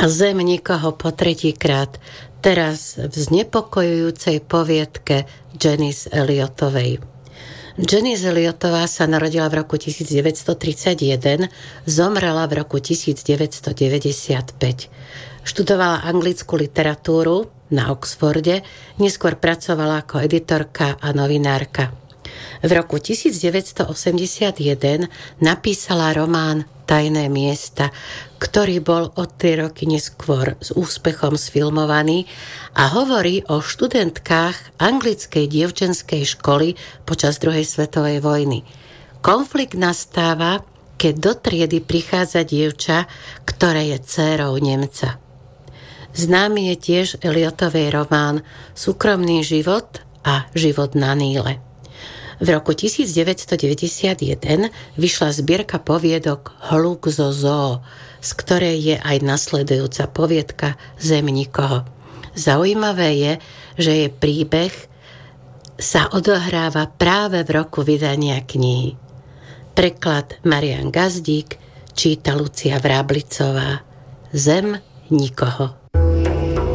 a zem nikoho po tretíkrát, teraz v znepokojujúcej poviedke Janice Elliotovej. Janice Elliotová sa narodila v roku 1931, zomrela v roku 1995. Študovala anglickú literatúru na Oxforde, neskôr pracovala ako editorka a novinárka. V roku 1981 napísala román Tajné miesta, ktorý bol o 3 roky neskôr s úspechom sfilmovaný a hovorí o študentkách anglickej dievčenskej školy počas druhej svetovej vojny. Konflikt nastáva, keď do triedy prichádza dievča, ktoré je dcérou Nemca. Známy je tiež Elliotovej román Súkromný život a Život na Níle. V roku 1991 vyšla zbierka poviedok Hluk zo zoo, z ktorej je aj nasledujúca poviedka Zem nikoho. Zaujímavé je, že jej príbeh sa odohráva práve v roku vydania knihy. Preklad Marian Gazdík, číta Lucia Vráblicová. Zem nikoho.